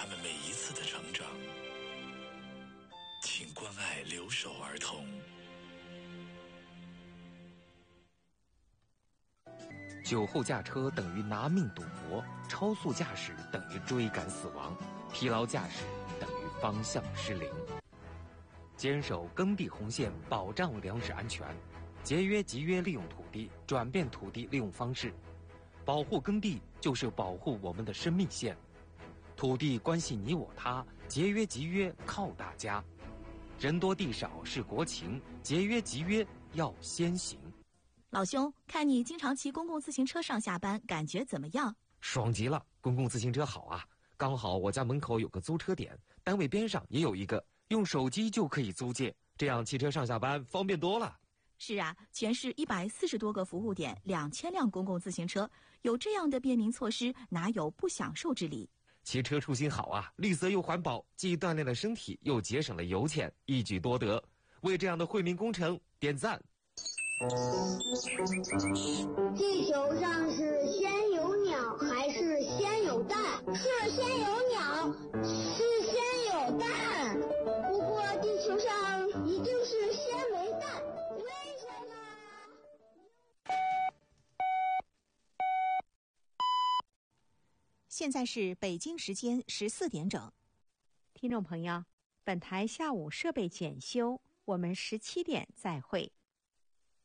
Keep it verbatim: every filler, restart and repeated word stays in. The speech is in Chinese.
他们每一次的成长。请关爱留守儿童。 酒后驾车等于拿命赌博，超速驾驶等于追赶死亡，疲劳驾驶等于方向失灵。坚守耕地红线，保障粮食安全，节约集约利用土地，转变土地利用方式。保护耕地就是保护我们的生命线。土地关系你我他，节约集约靠大家。人多地少是国情，节约集约要先行。 老兄，看你经常骑公共自行车上下班，感觉怎么样？ 爽极了，公共自行车好啊！刚好我家门口有个租车点，单位边上也有一个，用手机就可以租借，这样骑车上下班方便多了。 是啊，全市一百四十多个服务点，两千辆公共自行车，有这样的便民措施，哪有不享受之理？ 骑车出行好啊，绿色又环保，既锻炼了身体，又节省了油钱，一举多得。为这样的惠民工程点赞。 地球上是先有鸟还是先有蛋？是先有鸟，是先有蛋。不过地球上一定是先没蛋，为什么？ 现在是北京时间十四点整。 听众朋友，本台下午设备检修，我们十七点再会。